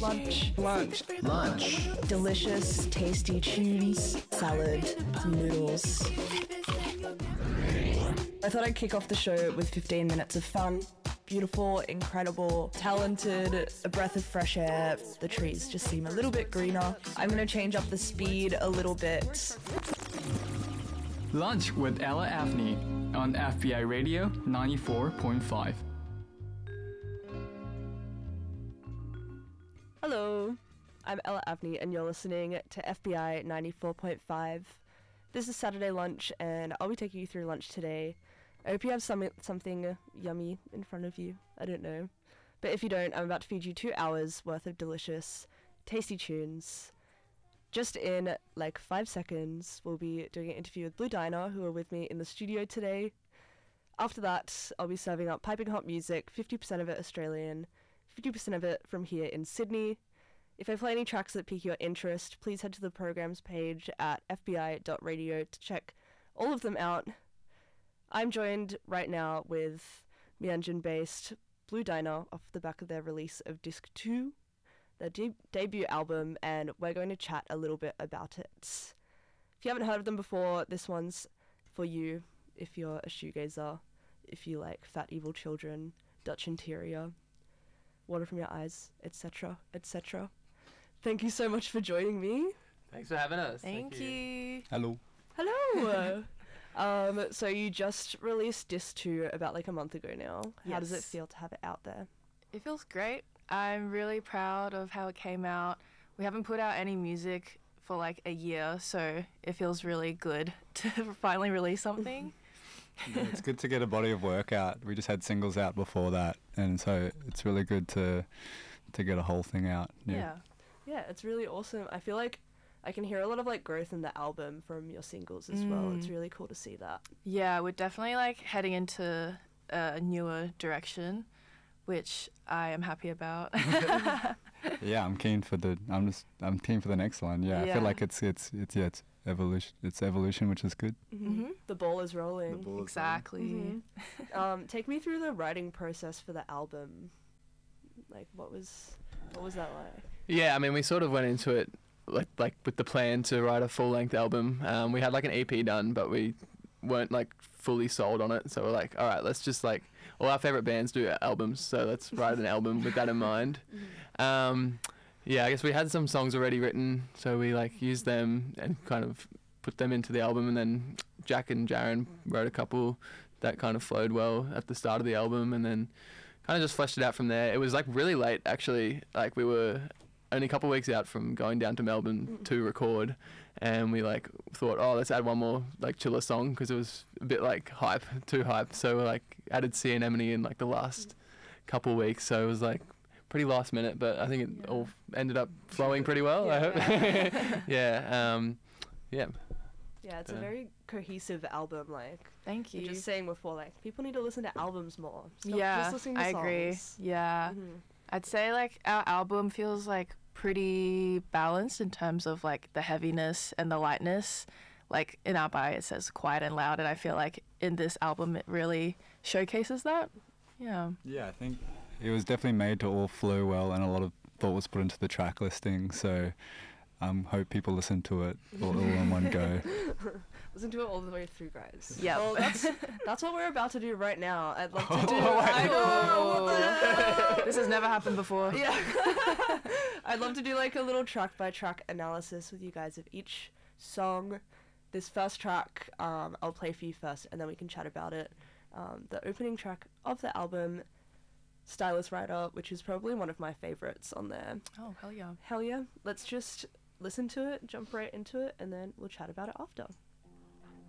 Lunch. Lunch. Delicious, tasty tunes, salad, some noodles. I thought I'd kick off the show with 15 minutes of fun. Beautiful, incredible, talented, a breath of fresh air. The trees just seem a little bit greener. I'm going to change up the speed a little bit. Lunch with Ella Avni on FBI Radio 94.5. Hello, I'm Ella Avni and you're listening to FBI 94.5. This is Saturday Lunch and I'll be taking you through lunch today. I hope you have something yummy in front of you. I don't know. But if you don't, I'm about to feed you 2 hours worth of delicious, tasty tunes. Just in like 5 seconds, we'll be doing an interview with Blue Diner, who are with me in the studio today. After that, I'll be serving up piping hot music, 50% of it Australian, 50% of it from here in Sydney. If I play any tracks that pique your interest, please head to the programs page at fbi.radio to check all of them out. I'm joined right now with Myanmar-based Blue Diner off the back of their release of Disc 2, their debut album, and we're going to chat a little bit about it. If you haven't heard of them before, this one's for you if you're a shoegazer, if you like Fat Evil Children, Dutch Interior, Water from Your Eyes, etc., etc. Thank you so much for joining me. Thanks for having us. Thank you. Hello. Hello. So you just released Disc 2 about like a month ago now. How does it Yes. feel to have it out there? It feels great. I'm really proud of how it came out. We haven't put out any music for like a year, so it feels really good to finally release something. Yeah, it's good to get a body of work out. We just had singles out before that, and so it's really good to get a whole thing out. Yeah, it's really awesome. I feel like I can hear a lot of like growth in the album from your singles as well. It's really cool to see that. Yeah, we're definitely like heading into a newer direction, which I am happy about. Yeah, I'm keen for the next one. Yeah, I Yeah. feel like it's evolution. It's evolution, which is good. Mm-hmm. The ball is rolling. Exactly. Take me through the writing process for the album. Like, what was that like? Yeah, I mean, we sort of went into it like with the plan to write a full-length album. We had like an EP done, but we weren't like fully sold on it. So we're like, all right, let's just like, all our favorite bands do albums, so let's write an album with that in mind. Yeah, I guess we had some songs already written, so we like used them and kind of put them into the album, and then Jack and Jaron wrote a couple that kind of flowed well at the start of the album, and then kind of just fleshed it out from there. It was like really late actually, like we were only a couple of weeks out from going down to Melbourne to record, and we like thought, oh, let's add one more like chiller song because it was a bit like too hype. So we like added Sea Anemone in like the last couple of weeks. So it was like pretty last minute, but I think it all ended up flowing pretty well. I hope. Yeah. Yeah, it's a very cohesive album. Like, Thank you're you. just saying before, like people need to listen to albums more. Stop Yeah, just listening to I agree. songs. Yeah. I'd say like our album feels like pretty balanced in terms of like the heaviness and the lightness. Like in our bio it says quiet and loud, and I feel like in this album it really showcases that. Yeah. Yeah, I think it was definitely made to all flow well, and a lot of thought was put into the track listing. So hope people listen to it all in one go. Listen to it all the way through, guys. Yeah. Well, that's what we're about to do right now. I'd love to do. I know. What the hell? This has never happened before. Yeah. I'd love to do like a little track by track analysis with you guys of each song. This first track, I'll play for you first, and then we can chat about it. The opening track of the album, Stylist Rider, which is probably one of my favorites on there. Oh, hell yeah. Hell yeah. Let's just listen to it, jump right into it, and then we'll chat about it after.